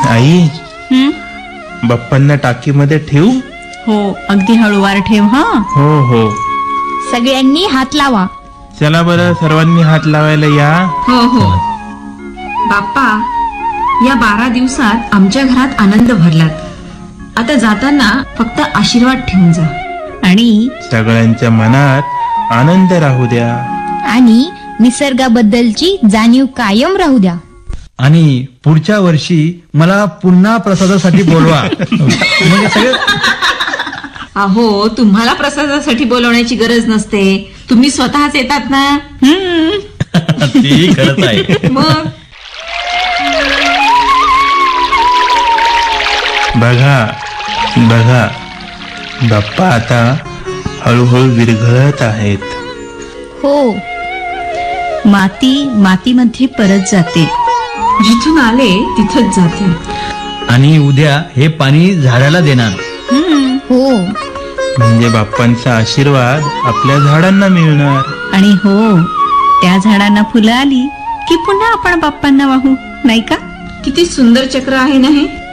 आई, बाप्पांना टाकीमध्ये ठेवू? हो, अगदी हळूवार ठेव हा. हो हो. सगळ्यांनी हात लावा. चला बरं, सर्वांनी हात लावायला या. हो हो. बाप्पा, या 12 दिवसात आमच्या घरात आनंद भरलात. आता जाताना फक्त आशीर्वाद ठेवून जा. आणि सगळ्यांच्या मनात आनंद राहू द्या. आणि निसर्गाबद्दलची जाणीव कायम राहू द्या. आणि पुढच्या वर्षी मला पुन्हा प्रसादासाठी बोलवा. म्हणजे सगळं. अहो, तुम्हाला प्रसादासाठी बोलवण्याची गरज नसते. तुम्ही स्वतःच येतात ना. तेही खरंच आहे. मग बघा बघा, बाप्पा आता हळूहळू विरघळत आहेत. हो, मातीमध्ये परत जाते. जिथून आले तिथंच जाते. आणि उद्या हे पाणी झाडाला देणार. हो. म्हणजे बाप्पांचा आशीर्वाद आपल्या झाडांना मिळणार. आणि हो, त्या झाडांना फुलं आली की पुन्हा आपण बाप्पांना वाहू, नाही का? किती सुंदर चक्र आहे ना हे.